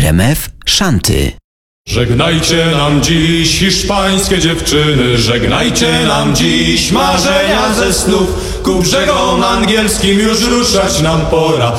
RMF Szanty. Żegnajcie nam dziś hiszpańskie dziewczyny, żegnajcie nam dziś marzenia ze snów. Ku brzegom angielskim już ruszać nam pora.